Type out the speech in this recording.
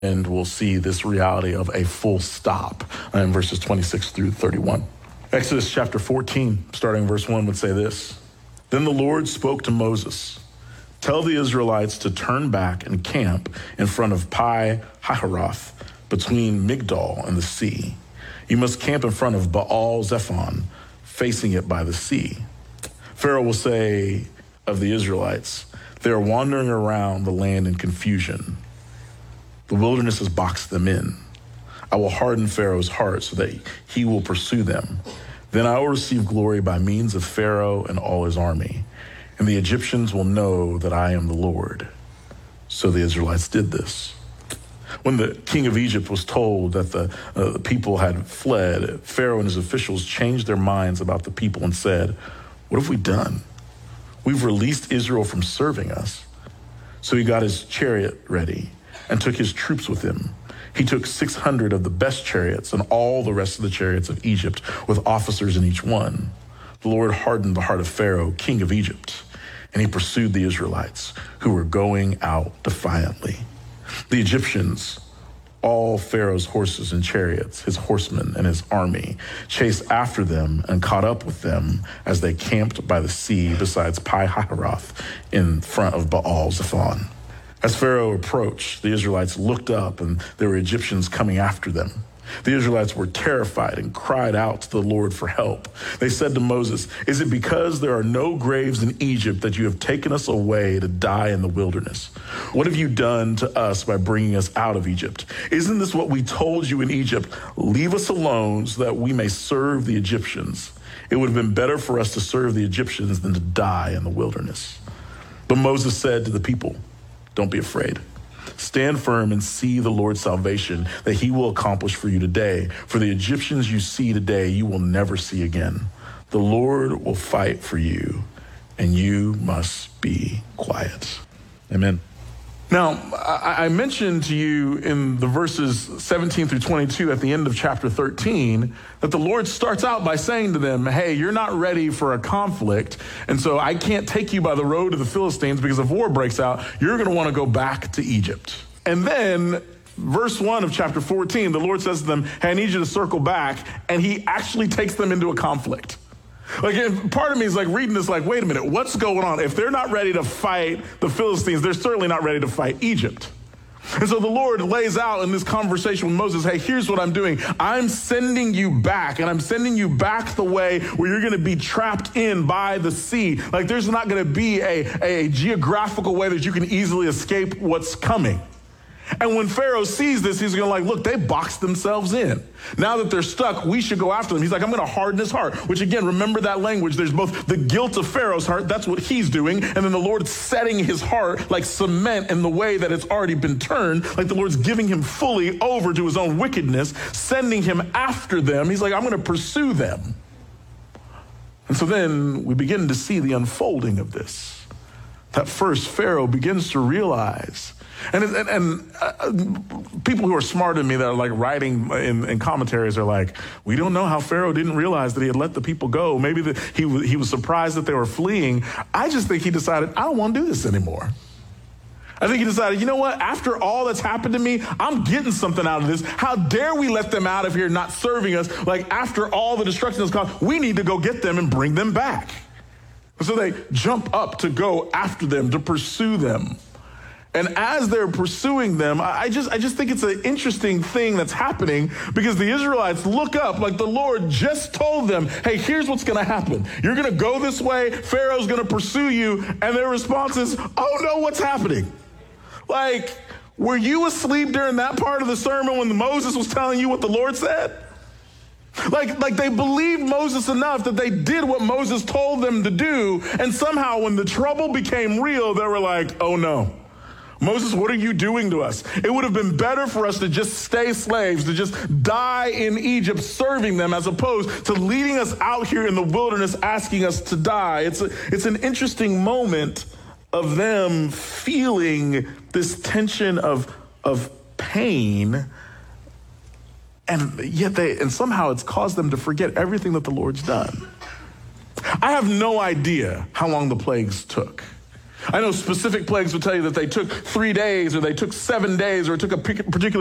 And we'll see this reality of a full stop in verses 26 through 31. Exodus chapter 14, starting verse 1, would say this. Then the Lord spoke to Moses, "Tell the Israelites to turn back and camp in front of Pi-hahiroth, between Migdol and the sea. You must camp in front of Baal-zephon, facing it by the sea." Pharaoh will say of the Israelites, "They are wandering around the land in confusion. The wilderness has boxed them in. I will harden Pharaoh's heart so that he will pursue them. Then I will receive glory by means of Pharaoh and all his army, and the Egyptians will know that I am the Lord." So the Israelites did this. When the king of Egypt was told that the people had fled, Pharaoh and his officials changed their minds about the people and said, "What have we done? We've released Israel from serving us." So he got his chariot ready and took his troops with him. He took 600 of the best chariots and all the rest of the chariots of Egypt with officers in each one. The Lord hardened the heart of Pharaoh, king of Egypt, and he pursued the Israelites who were going out defiantly. The Egyptians, all Pharaoh's horses and chariots, his horsemen and his army, chased after them and caught up with them as they camped by the sea besides Pi-hahiroth in front of Baal-zephon. As Pharaoh approached, the Israelites looked up and there were Egyptians coming after them. The Israelites were terrified and cried out to the Lord for help. They said to Moses, "Is it because there are no graves in Egypt that you have taken us away to die in the wilderness? What have you done to us by bringing us out of Egypt? Isn't this what we told you in Egypt? Leave us alone so that we may serve the Egyptians. It would have been better for us to serve the Egyptians than to die in the wilderness." But Moses said to the people, "Don't be afraid. Stand firm and see the Lord's salvation that he will accomplish for you today. For the Egyptians you see today, you will never see again. The Lord will fight for you, and you must be quiet." Amen. Now, I mentioned to you in the verses 17 through 22 at the end of chapter 13 that the Lord starts out by saying to them, "Hey, you're not ready for a conflict, and so I can't take you by the road to the Philistines because if war breaks out, you're going to want to go back to Egypt." And then verse 1 of chapter 14, the Lord says to them, "Hey, I need you to circle back," and he actually takes them into a conflict. Like, part of me is like reading this like, wait a minute, what's going on? If they're not ready to fight the Philistines, they're certainly not ready to fight Egypt. And so the Lord lays out in this conversation with Moses, "Hey, here's what I'm doing. I'm sending you back, and I'm sending you back the way where you're going to be trapped in by the sea. Like, there's not going to be a geographical way that you can easily escape what's coming." And when Pharaoh sees this, he's going to like, look, they boxed themselves in. Now that they're stuck, we should go after them. He's like, I'm going to harden his heart, which again, remember that language. There's both the guilt of Pharaoh's heart. That's what he's doing. And then the Lord setting his heart like cement in the way that it's already been turned. Like the Lord's giving him fully over to his own wickedness, sending him after them. He's like, I'm going to pursue them. And so then we begin to see the unfolding of this. That first Pharaoh begins to realize. And people who are smarter than me that are like writing in commentaries are like, we don't know how Pharaoh didn't realize that he had let the people go. Maybe he was surprised that they were fleeing. I just think he decided, I don't want to do this anymore. I think he decided, you know what? After all that's happened to me, I'm getting something out of this. How dare we let them out of here not serving us? Like after all the destruction that's caused, we need to go get them and bring them back. So they jump up to go after them, to pursue them. And as they're pursuing them, I just think it's an interesting thing that's happening because the Israelites look up like the Lord just told them, hey, here's what's going to happen. You're going to go this way. Pharaoh's going to pursue you. And their response is, oh, no, what's happening? Like, were you asleep during that part of the sermon when Moses was telling you what the Lord said? Like they believed Moses enough that they did what Moses told them to do. And somehow when the trouble became real, they were like, oh, no. Moses, what are you doing to us? It would have been better for us to just stay slaves, to just die in Egypt serving them as opposed to leading us out here in the wilderness asking us to die. It's an interesting moment of them feeling this tension of pain, and yet somehow it's caused them to forget everything that the Lord's done. I have no idea how long the plagues took. I know specific plagues will tell you that they took 3 days or they took 7 days or it took a particular